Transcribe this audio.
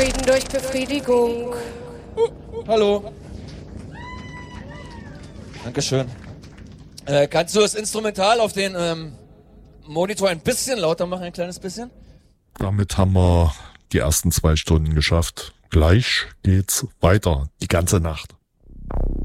Frieden durch Befriedigung. Hallo. Dankeschön. Kannst du das Instrumental auf den Monitor ein bisschen lauter machen, ein kleines bisschen? Damit haben wir die ersten 2 Stunden geschafft. Gleich geht's weiter, die ganze Nacht.